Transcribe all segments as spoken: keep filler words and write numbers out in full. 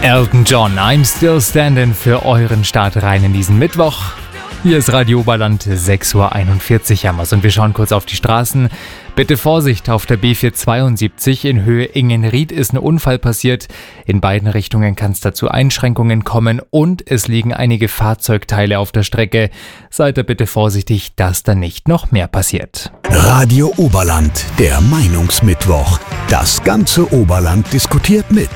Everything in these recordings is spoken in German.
Elton John, I'm Still Standing für euren Start rein in diesen Mittwoch. Hier ist Radio Oberland, sechs Uhr einundvierzig haben wir's und wir schauen kurz auf die Straßen. Bitte Vorsicht, auf der B vierhundertzweiundsiebzig in Höhe Ingenried ist ein Unfall passiert. In beiden Richtungen kann es dazu Einschränkungen kommen und es liegen einige Fahrzeugteile auf der Strecke. Seid da bitte vorsichtig, dass da nicht noch mehr passiert. Radio Oberland, der Meinungsmittwoch. Das ganze Oberland diskutiert mit.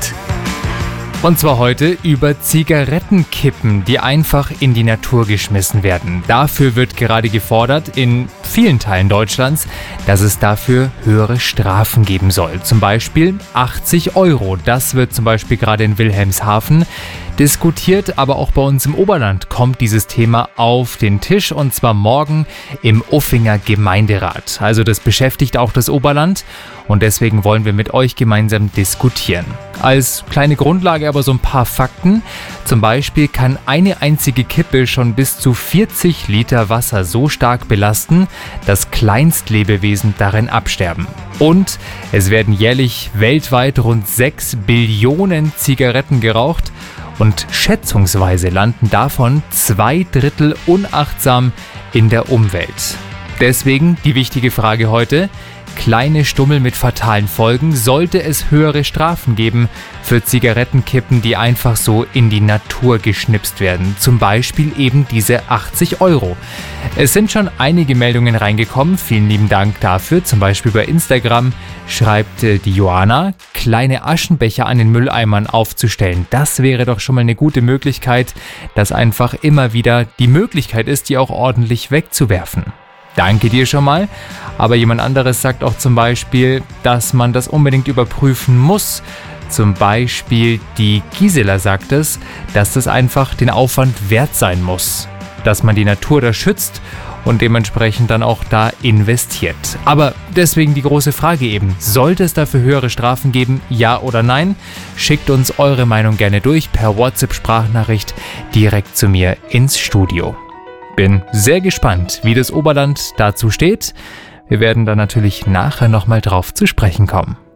Und zwar heute über Zigarettenkippen, die einfach in die Natur geschmissen werden. Dafür wird gerade gefordert in vielen Teilen Deutschlands, dass es dafür höhere Strafen geben soll. Zum Beispiel achtzig Euro. Das wird zum Beispiel gerade in Wilhelmshaven diskutiert, aber auch bei uns im Oberland kommt dieses Thema auf den Tisch und zwar morgen im Uffinger Gemeinderat. Also das beschäftigt auch das Oberland und deswegen wollen wir mit euch gemeinsam diskutieren. Als kleine Grundlage aber so ein paar Fakten. Zum Beispiel kann eine einzige Kippe schon bis zu vierzig Liter Wasser so stark belasten, dass Kleinstlebewesen darin absterben. Und es werden jährlich weltweit rund sechs Billionen Zigaretten geraucht. Und schätzungsweise landen davon zwei Drittel unachtsam in der Umwelt. Deswegen die wichtige Frage heute: Kleine Stummel mit fatalen Folgen, sollte es höhere Strafen geben für Zigarettenkippen, die einfach so in die Natur geschnipst werden. Zum Beispiel eben diese achtzig Euro. Es sind schon einige Meldungen reingekommen, vielen lieben Dank dafür. Zum Beispiel bei Instagram schreibt äh, die Johanna, kleine Aschenbecher an den Mülleimern aufzustellen. Das wäre doch schon mal eine gute Möglichkeit, dass einfach immer wieder die Möglichkeit ist, die auch ordentlich wegzuwerfen. Danke dir schon mal. Aber jemand anderes sagt auch zum Beispiel, dass man das unbedingt überprüfen muss. Zum Beispiel die Gisela sagt es, dass das einfach den Aufwand wert sein muss. Dass man die Natur da schützt und dementsprechend dann auch da investiert. Aber deswegen die große Frage eben, sollte es dafür höhere Strafen geben, ja oder nein? Schickt uns eure Meinung gerne durch per WhatsApp-Sprachnachricht direkt zu mir ins Studio. Bin sehr gespannt, wie das Oberland dazu steht. Wir werden da natürlich nachher nochmal drauf zu sprechen kommen.